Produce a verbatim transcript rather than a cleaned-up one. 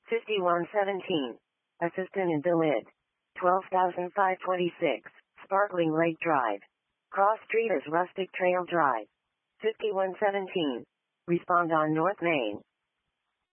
fifty-one seventeen. Assistant in the lid. twelve thousand five hundred twenty-six. Sparkling Lake Drive. Cross Street is Rustic Trail Drive. fifty-one seventeen. Respond on North Main.